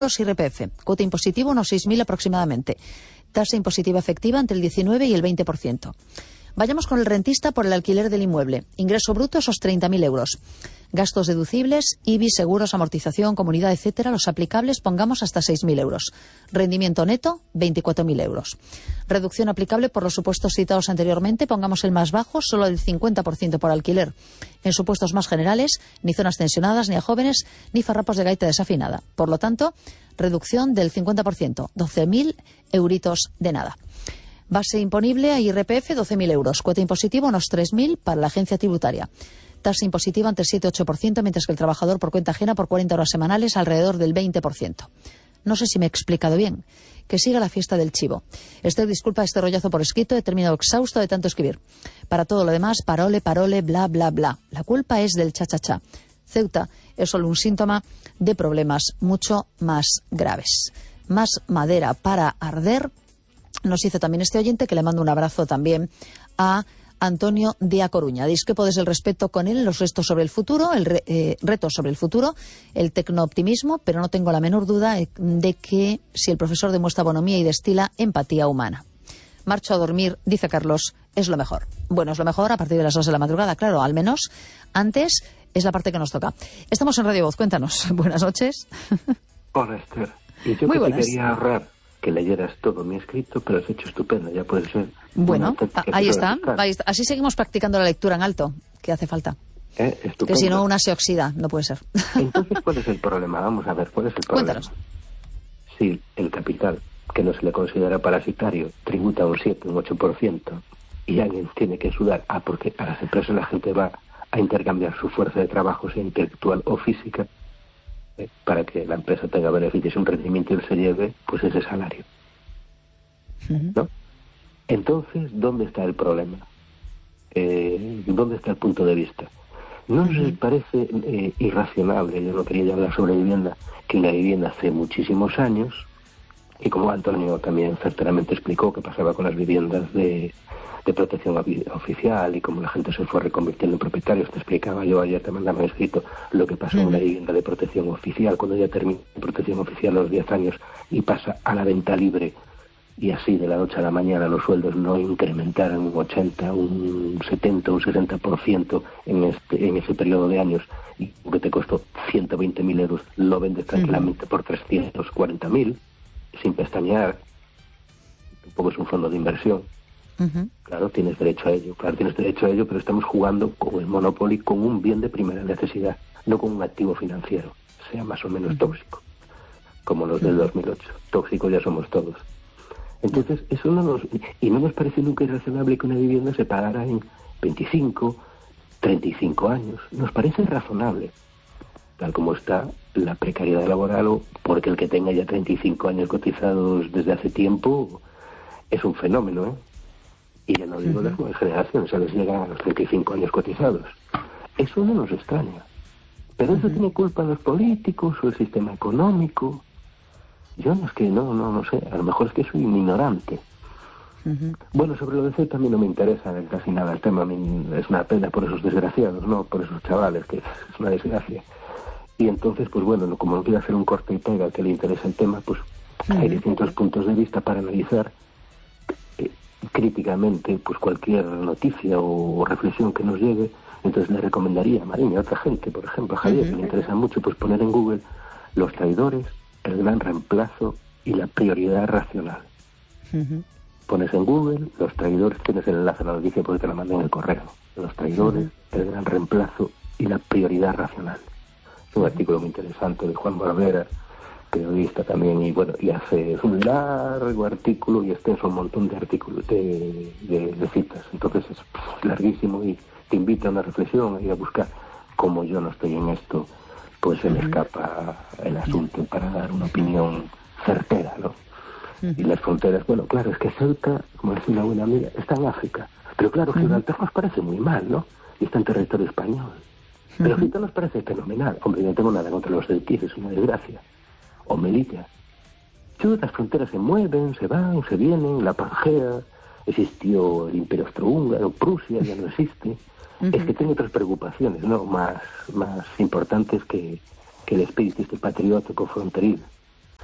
IRPF, cuota impositiva unos 6.000 aproximadamente, tasa impositiva efectiva entre el 19 y el 20%. Vayamos con el rentista por el alquiler del inmueble. Ingreso bruto esos 30.000 euros. Gastos deducibles, IBI, seguros, amortización, comunidad, etcétera, los aplicables pongamos hasta 6.000 euros. Rendimiento neto, 24.000 euros. Reducción aplicable por los supuestos citados anteriormente, pongamos el más bajo, solo del 50% por alquiler. En supuestos más generales, ni zonas tensionadas, ni a jóvenes, ni farrapos de gaita desafinada. Por lo tanto, reducción del 50%, 12.000 euritos de nada. Base imponible a IRPF, 12.000 euros. Cuota impositiva, unos 3.000 para la agencia tributaria. Tasa impositiva entre 7 y 8%, mientras que el trabajador por cuenta ajena por 40 horas semanales alrededor del 20%. No sé si me he explicado bien. Que siga la fiesta del chivo. Esther, disculpa este rollazo por escrito, he terminado exhausto de tanto escribir. Para todo lo demás, parole, bla, bla, bla. La culpa es del cha-cha-cha. Ceuta es solo un síntoma de problemas mucho más graves. Más madera para arder. Nos dice también este oyente, que le mando un abrazo también a Antonio de A Coruña. Discrepo desde el respeto con él en los retos sobre el futuro, retos sobre el futuro, el tecnooptimismo, pero no tengo la menor duda de que si el profesor demuestra bonomía y destila empatía humana. Marcho a dormir, dice Carlos, es lo mejor. Bueno, es lo mejor a partir de las 2 de la madrugada, claro, al menos antes es la parte que nos toca. Estamos en Radio Voz, cuéntanos. Buenas noches. Hola, Esther. Y yo Muy que buenas. te quería ahorrar que leyeras todo mi escrito, pero has hecho estupendo, ya puede ser. Bueno, ahí está. Así seguimos practicando la lectura en alto, que hace falta. Estupendo. Que si no, una se oxida, no puede ser. Entonces, ¿cuál es el problema? Vamos a ver, ¿cuál es el problema? Cuéntanos. Si el capital, que no se le considera parasitario, tributa un 7, un 8%, y alguien tiene que sudar, porque a las empresas la gente va a intercambiar su fuerza de trabajo, sea intelectual o física, para que la empresa tenga beneficios y un rendimiento y él se lleve pues ese salario. ¿No? Entonces, ¿dónde está el problema? ¿Dónde está el punto de vista? ¿No nos parece irracionable? Yo no quería ya hablar sobre vivienda, que la vivienda hace muchísimos años, y como Antonio también certeramente explicó que pasaba con las viviendas de protección oficial y como la gente se fue reconvirtiendo en propietarios, te explicaba yo ayer, te mandaba escrito lo que pasó en una vivienda de protección oficial cuando ya termina la protección oficial a los 10 años y pasa a la venta libre, y así de la noche a la mañana los sueldos no incrementaran un 80, un 70, un 60% en ese periodo de años, y que te costó 120.000 euros, lo vendes tranquilamente por 340.000 sin pestañear. Tampoco es un fondo de inversión. Claro, tienes derecho a ello, pero estamos jugando con el Monopoly, con un bien de primera necesidad, no con un activo financiero, sea más o menos tóxico, como los del 2008. Tóxicos ya somos todos. Entonces, eso no nos parece nunca irrazonable que una vivienda se pagara en 25, 35 años. Nos parece razonable, tal como está la precariedad laboral, o porque el que tenga ya 35 años cotizados desde hace tiempo es un fenómeno, ¿eh? Y ya no digo las nuevas generaciones, a les llegan a los 35 años cotizados. Eso no nos extraña. Pero eso tiene culpa los políticos o el sistema económico. Yo no es que no sé, a lo mejor es que soy un ignorante. Bueno, sobre lo de Ceuta a mí no me interesa casi nada el tema. A mí es una pena por esos desgraciados, no por esos chavales, que es una desgracia. Y entonces, pues bueno, como no quiero hacer un corte y pega al que le interesa el tema, pues hay distintos puntos de vista para analizar críticamente pues cualquier noticia o reflexión que nos llegue. Entonces le recomendaría a Marín y a otra gente, por ejemplo a Javier, que le interesa mucho, pues poner en Google los traidores, el gran reemplazo y la prioridad racional. Pones en Google los traidores, tienes el enlace a la noticia porque te la mandé en el correo. Los traidores, el gran reemplazo y la prioridad racional. Es un artículo muy interesante de Juan Barbera, periodista también, y bueno, y hace un largo artículo y extenso, un montón de artículos de citas. Entonces es larguísimo y te invita a una reflexión, a ir a buscar. Como yo no estoy en esto, pues se me escapa el asunto para dar una opinión certera, ¿no? Y las fronteras, bueno, claro, es que Ceuta, como decía una buena amiga, está en África, pero claro, Gibraltar nos parece muy mal, ¿no? Y está en territorio español. Pero Ceuta nos parece fenomenal. Hombre, no tengo nada contra los celtíes, es una desgracia. O Melilla. Las fronteras se mueven, se van, se vienen, la Pangea, existió el Imperio Austrohúngaro, Prusia ya no existe. Es que tengo otras preocupaciones, ¿no? Más importantes que el espíritu patriótico fronterizo.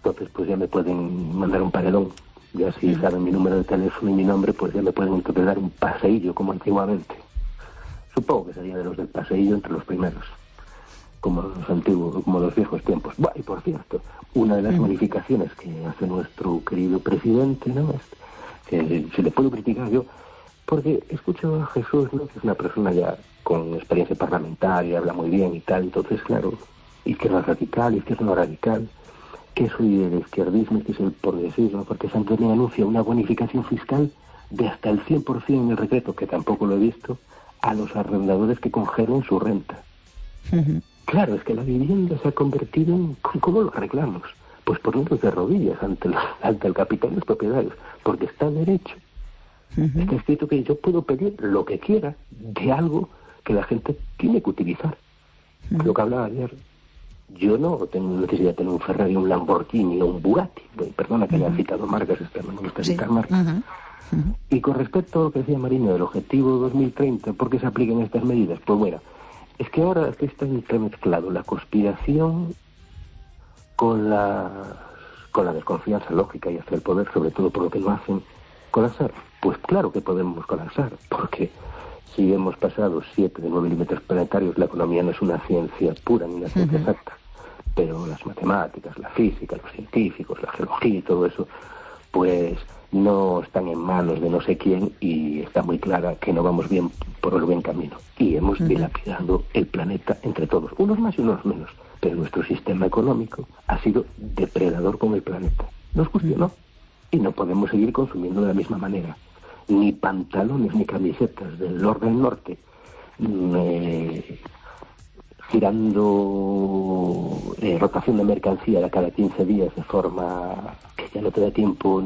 Entonces, pues ya me pueden mandar un paredón. Ya si saben mi número de teléfono y mi nombre, pues ya me pueden entonces dar un paseillo como antiguamente. Supongo que sería de los del paseillo entre los primeros, como los antiguos, como los viejos tiempos. Y por cierto, una de las modificaciones que hace nuestro querido presidente, ¿no?, que se le puedo criticar yo, porque escucho a Jesús, ¿no?, que es una persona ya con experiencia parlamentaria, habla muy bien y tal, entonces, claro, izquierda radical, izquierda no radical, que soy del izquierdismo, que es el progresismo, porque Santorini anuncia una bonificación fiscal de hasta el 100% en el decreto, que tampoco lo he visto, a los arrendadores que congelen su renta. Claro, es que la vivienda se ha convertido en... ¿Cómo lo arreglamos? Pues poniéndonos de rodillas ante el capital y los propietarios, porque está derecho. Está escrito que yo puedo pedir lo que quiera de algo que la gente tiene que utilizar. Lo que hablaba ayer. Yo no tengo necesidad de tener un Ferrari, un Lamborghini o un Bugatti. Perdona que haya citado marcas, no me gusta citar marcas. Y con respecto a lo que decía Mariño del objetivo 2030, ¿por qué se aplican estas medidas? Pues bueno, es que ahora está entremezclado la conspiración con la desconfianza lógica y hacia el poder, sobre todo por lo que no hacen colapsar. Pues claro que podemos colapsar, porque si hemos pasado 7 de 9 milímetros planetarios, la economía no es una ciencia pura ni una ciencia exacta, pero las matemáticas, la física, los científicos, la geología y todo eso, pues no están en manos de no sé quién y está muy clara que no vamos bien por el buen camino. Y hemos dilapidado el planeta entre todos, unos más y unos menos, pero nuestro sistema económico ha sido depredador con el planeta. Nos cuestionó y no podemos seguir consumiendo de la misma manera. Ni pantalones ni camisetas del Lord del Norte girando rotación de mercancía de cada 15 días de forma que ya no te da tiempo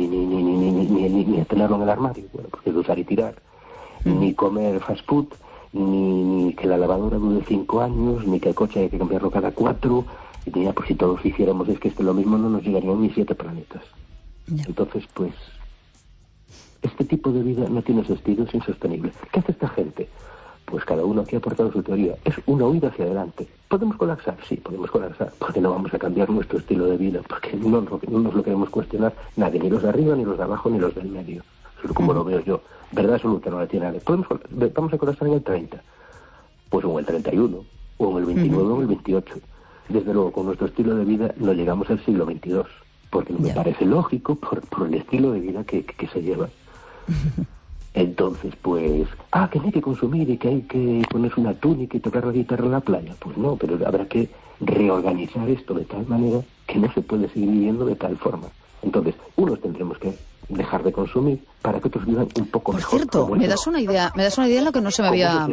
ni a tenerlo en el armario, bueno, porque es de usar y tirar, ni comer fast food, ni que la lavadora dure 5 años, ni que el coche hay que cambiarlo cada 4, y mira, pues si todos hiciéramos es que lo mismo no nos llegarían ni 7 planetas. Entonces, pues este tipo de vida no tiene sentido, es insostenible. ¿Qué hace esta gente? Pues cada uno aquí ha aportado su teoría. Es una huida hacia adelante. ¿Podemos colapsar? Sí, podemos colapsar. Porque no vamos a cambiar nuestro estilo de vida. Porque no nos lo queremos cuestionar nadie. Ni los de arriba, ni los de abajo, ni los del medio. Eso es como lo veo yo. Verdad absoluta no la tiene nadie. ¿Vamos a colapsar en el 30? Pues o en el 31, o en el 29, o en el 28. Desde luego, con nuestro estilo de vida no llegamos al siglo 22. Porque no me parece lógico por el estilo de vida que se lleva. Entonces, pues, que no hay que consumir y que hay que ponerse una túnica y tocar la guitarra en la playa. Pues no, pero habrá que reorganizar esto de tal manera que no se puede seguir viviendo de tal forma. Entonces, unos tendremos que dejar de consumir para que otros vivan un poco mejor. Por cierto, me das una idea en lo que no se me había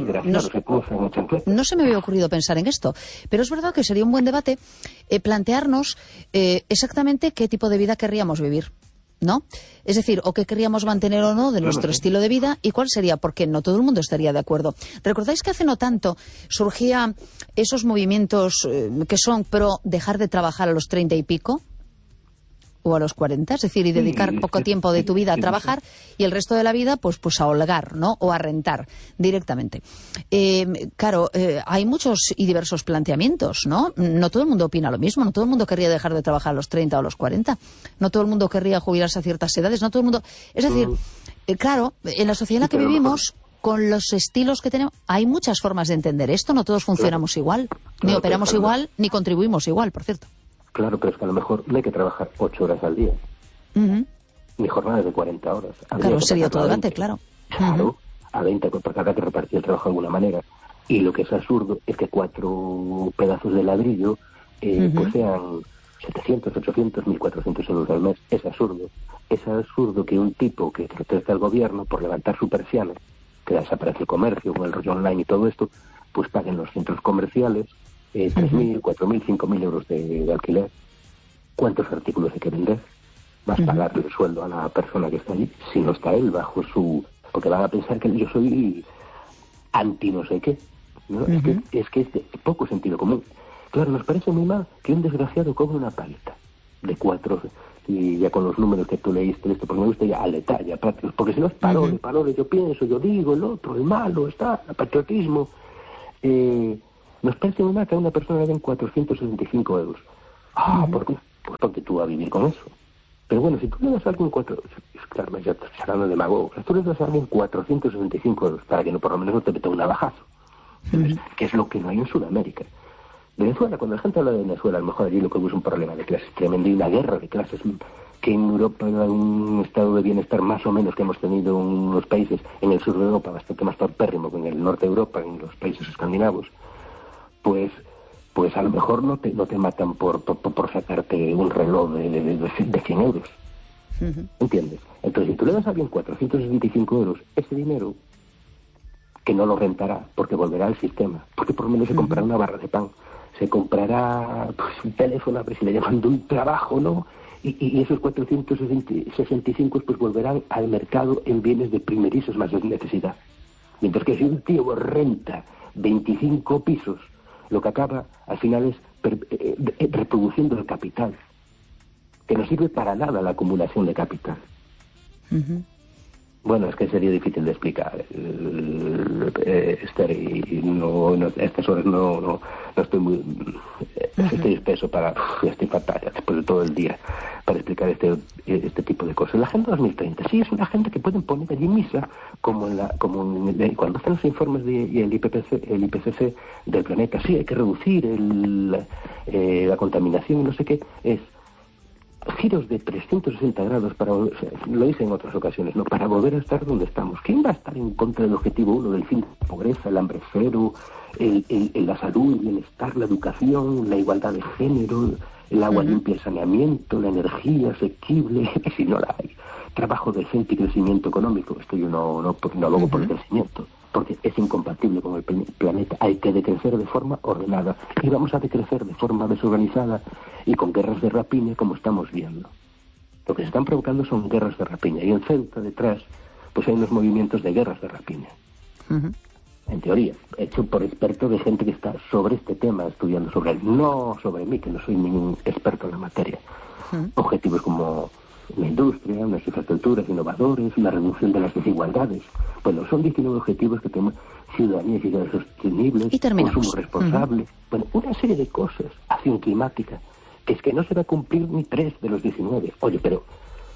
ocurrido pensar en esto. Pero es verdad que sería un buen debate plantearnos exactamente qué tipo de vida querríamos vivir, ¿no? Es decir, o qué querríamos mantener o no de nuestro estilo de vida y cuál sería, porque no todo el mundo estaría de acuerdo. ¿Recordáis que hace no tanto surgían esos movimientos que son pro dejar de trabajar a los 30 y pico? O a los 40, es decir, y dedicar poco tiempo de tu vida a trabajar y el resto de la vida pues a holgar, ¿no? O a rentar directamente. Claro, hay muchos y diversos planteamientos, ¿no? No todo el mundo opina lo mismo, no todo el mundo querría dejar de trabajar a los 30 o a los 40, no todo el mundo querría jubilarse a ciertas edades, no todo el mundo... Es decir, claro, en la sociedad en la que vivimos, con los estilos que tenemos, hay muchas formas de entender esto, no todos funcionamos igual, ni operamos igual, ni contribuimos igual, por cierto. Claro, pero es que a lo mejor no hay que trabajar 8 horas al día. Ni jornadas de 40 horas. Claro, sería otro debate, claro. Claro, a 20, porque habrá que repartir el trabajo de alguna manera. Y lo que es absurdo es que 4 pedazos de ladrillo pues sean 700, 800, 1.400 euros al mes. Es absurdo. Es absurdo que un tipo que protesta al gobierno por levantar su persiana, que desaparece el comercio con el rollo online y todo esto, pues paguen los centros comerciales 3.000, 4.000, 5.000 euros de alquiler. ¿Cuántos artículos hay que vender? Vas a pagarle el sueldo a la persona que está allí, si no está él bajo su... Porque van a pensar que yo soy anti no sé qué, ¿no? Es que es de poco sentido común. Claro, nos parece muy mal que un desgraciado cobre una paleta de 4, y ya con los números que tú leíste esto, porque me gusta ya al detalle, porque si no es parole, yo pienso, yo digo, el otro, el malo, está, el patriotismo... Nos parece muy mal que a una persona le den 465 euros. ¿Por qué? pues ponte tú a vivir con eso. Pero bueno, si tú le das a alguien claro, ya estoy hablando de demagogo, tú le das a alguien 465 euros para que no, por lo menos no te meta un navajazo, que es lo que no hay en Sudamérica. Venezuela, cuando la gente habla de Venezuela, a lo mejor allí lo que hubo es un problema de clases tremendo y una guerra de clases, que en Europa hay un estado de bienestar más o menos que hemos tenido en unos países, en el sur de Europa, bastante más torpérrimo que en el norte de Europa, en los países escandinavos, pues a lo mejor no te matan por sacarte un reloj de 100 euros. ¿Entiendes? Entonces, si tú le das a alguien 465 euros, ese dinero, que no lo rentará, porque volverá al sistema, porque por lo menos se comprará una barra de pan, se comprará un teléfono, a ver si le llaman de un trabajo, ¿no? Y esos 465 pues volverán al mercado en bienes de primerizos más de necesidad. Mientras que si un tío renta 25 pisos, lo que acaba al final es reproduciendo el capital, que no sirve para nada la acumulación de capital. Bueno, es que sería difícil de explicar, Esther, y no, a estas horas no estoy muy... Estoy espeso estoy fatal después de todo el día para explicar este tipo de cosas. La Agenda 2030, sí, es una agenda que pueden poner allí misa, cuando hacen los informes del IPCC del planeta. Sí, hay que reducir la contaminación y no sé qué, es giros de 360 grados lo hice en otras ocasiones, ¿no? Para volver a estar donde estamos. ¿Quién va a estar en contra del objetivo 1 del fin de la pobreza, el hambre cero, la salud, el bienestar, la educación, la igualdad de género, el agua limpia, el saneamiento, la energía asequible, si no la hay, trabajo decente y crecimiento económico? Esto yo no abogo por el crecimiento, porque es incompatible con el planeta. Hay que decrecer de forma ordenada, y vamos a decrecer de forma desorganizada y con guerras de rapiña, como estamos viendo. Lo que se están provocando son guerras de rapiña, y en Ceuta detrás pues hay unos movimientos de guerras de rapiña. En teoría, hecho por expertos de gente que está sobre este tema, estudiando sobre él, no sobre mí, que no soy ningún experto en la materia. Objetivos como la industria, las infraestructuras innovadores, la reducción de las desigualdades. Bueno, son 19 objetivos que tenemos: ciudadanía y ciudades sostenibles, consumo responsable, bueno, una serie de cosas, acción climática, que es que no se va a cumplir ni 3 de los 19. Oye, pero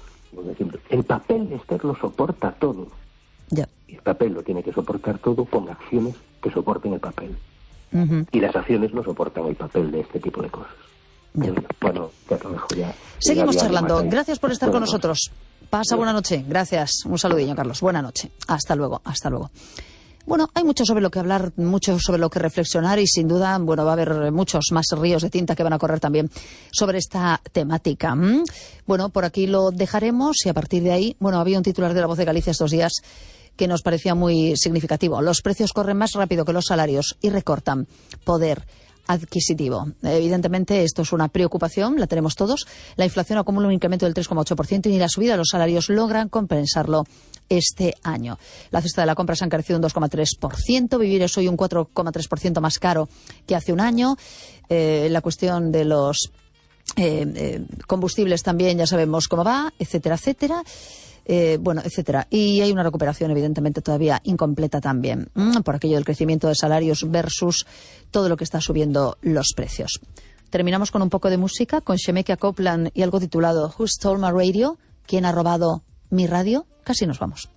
el papel de Esther lo soporta todo. Ya. Y el papel lo tiene que soportar todo con acciones que soporten el papel. Y las acciones no soportan el papel de este tipo de cosas. Bueno, ya lo dejo ya. Seguimos charlando. Gracias por estar con nosotros. Pasa buena noche. Gracias. Un saludillo, Carlos. Buena noche. Hasta luego. Hasta luego. Bueno, hay mucho sobre lo que hablar, mucho sobre lo que reflexionar, y sin duda, bueno, va a haber muchos más ríos de tinta que van a correr también sobre esta temática. Bueno, por aquí lo dejaremos, y a partir de ahí, bueno, había un titular de La Voz de Galicia estos días que nos parecía muy significativo. Los precios corren más rápido que los salarios y recortan poder adquisitivo. Evidentemente, esto es una preocupación, la tenemos todos. La inflación acumula un incremento del 3,8% y ni la subida de los salarios logran compensarlo este año. La cesta de la compra se ha encarecido un 2,3%. Vivir es hoy un 4,3% más caro que hace un año. La cuestión de los combustibles también ya sabemos cómo va, etcétera, etcétera. Bueno, etcétera. Y hay una recuperación, evidentemente, todavía incompleta también, por aquello del crecimiento de salarios versus todo lo que está subiendo los precios. Terminamos con un poco de música, con Shemekia Copeland y algo titulado Who Stole My Radio? ¿Quién ha robado mi radio? Casi nos vamos.